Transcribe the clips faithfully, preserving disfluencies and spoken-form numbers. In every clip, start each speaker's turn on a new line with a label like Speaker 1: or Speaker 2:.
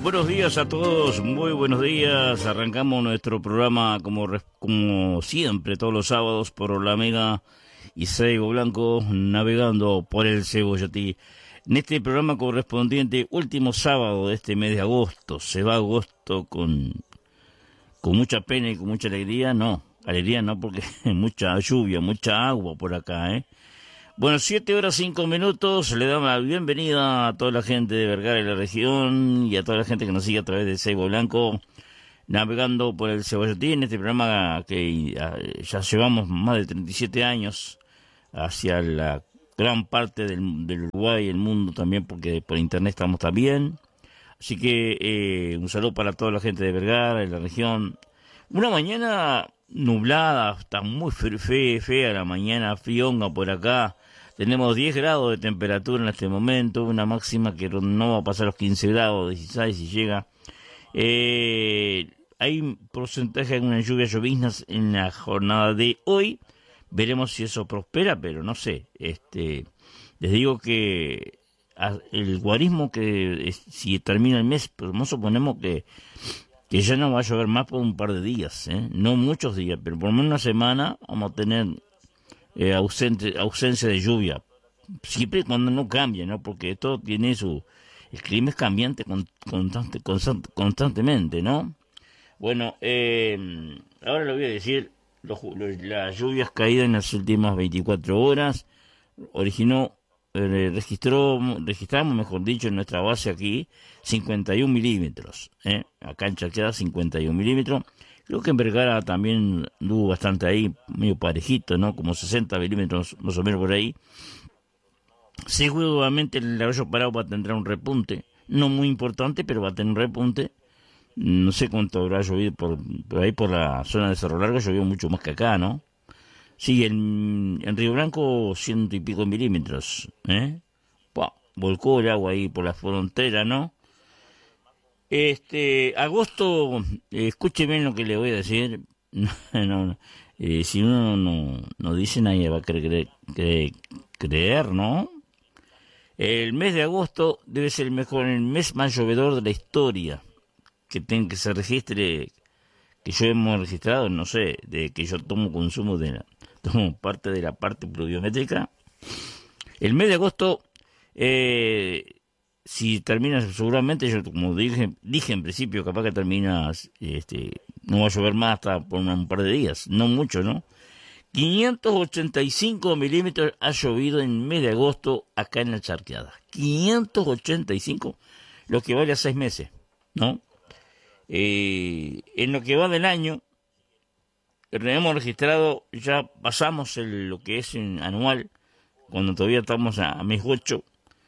Speaker 1: Buenos días a todos, muy buenos días. Arrancamos nuestro programa como, como siempre, todos los sábados por la Mega y Seibo Blanco, navegando por el Cebollotí. En este programa correspondiente, último sábado de este mes de agosto. Se va agosto con, con mucha pena y con mucha alegría. No, alegría no, porque mucha lluvia, mucha agua por acá, ¿eh? Bueno, siete horas cinco minutos, le damos la bienvenida a toda la gente de Vergara y la región y a toda la gente que nos sigue a través de Seibo Blanco, navegando por el Cebollotí, en este programa que ya llevamos más de treinta y siete años hacia la gran parte del, del Uruguay y el mundo también, porque por internet estamos también. Así que eh, un saludo para toda la gente de Vergara y la región. Una mañana nublada, está muy fe, fea la mañana, frionga por acá. Tenemos diez grados de temperatura en este momento, una máxima que no va a pasar los quince grados, dieciséis si llega. Eh, hay un porcentaje de algunas lluvias lloviznas en la jornada de hoy. Veremos si eso prospera, pero no sé. Este, les digo que el guarismo que si termina el mes, pues no suponemos que, que ya no va a llover más por un par de días, ¿eh? No muchos días, pero por lo menos una semana vamos a tener Eh, ausente, ausencia de lluvia, siempre y cuando no cambie, ¿no? Porque esto tiene su... El clima es cambiante con, constante, constante, constantemente, ¿no? Bueno, eh, ahora le voy a decir, los, los, las lluvias caídas en las últimas veinticuatro horas, originó, eh, registró, registramos, mejor dicho, en nuestra base aquí, cincuenta y un milímetros, ¿eh? Acá en Charqueada, cincuenta y un milímetros. Creo que en Vergara también anduvo bastante ahí, medio parejito, ¿no? Como sesenta milímetros, más o menos por ahí. Seguramente el Arroyo Paraguay tendrá un repunte, no muy importante, pero va a tener un repunte. No sé cuánto habrá llovido por, por ahí, por la zona de Cerro Largo, llovió mucho más que acá, ¿no? Sí, en, en Río Blanco, ciento y pico milímetros, ¿eh? Pua, volcó el agua ahí por la frontera, ¿no? Este, agosto, eh, escuche bien lo que le voy a decir. No, no, eh, si uno no, no dice, nadie va a creer, creer, creer, ¿no? El mes de agosto debe ser el mejor, el mes más llovedor de la historia. Que, ten, que se registre, que yo hemos registrado, no sé, de que yo tomo consumo de la, tomo parte de la parte pluviométrica. El mes de agosto, eh, si termina, seguramente, yo como dije, dije en principio, capaz que termina, este, no va a llover más hasta por un par de días, no mucho, ¿no? quinientos ochenta y cinco milímetros ha llovido en el mes de agosto acá en la Charqueada. quinientos ochenta y cinco, lo que vale a seis meses, ¿no? Eh, en lo que va del año, hemos registrado, ya pasamos el, lo que es en anual, cuando todavía estamos a, a mes ocho,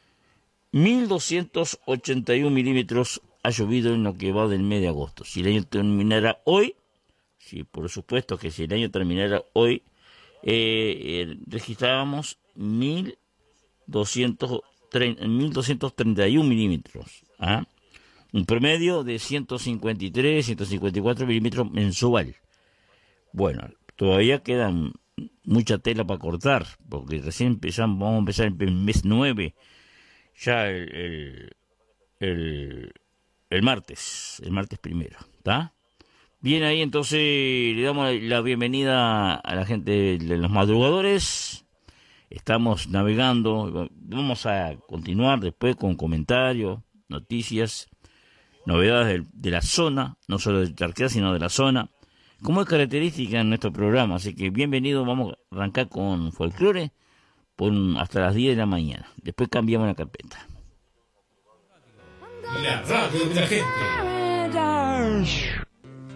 Speaker 1: mil doscientos ochenta y un milímetros ha llovido en lo que va del mes de agosto. Si el año terminara hoy, sí, por supuesto que si el año terminara hoy, eh, eh, registrábamos mil doscientos treinta y un milímetros. ¿Ah? Un promedio de ciento cincuenta y tres, ciento cincuenta y cuatro milímetros mensual. Bueno, todavía quedan mucha tela para cortar, porque recién empezamos, vamos a empezar el mes nueve, ya el, el, el, el martes, el martes primero, ¿está? Bien, ahí entonces le damos la bienvenida a la gente de los madrugadores. Estamos navegando, vamos a continuar después con comentarios, noticias, novedades de, de la zona, no solo de Charqueada, sino de la zona, como es característica en nuestro programa. Así que bienvenido, vamos a arrancar con folclore por hasta las diez de la mañana. Después cambiamos la carpeta.
Speaker 2: La radio de la gente.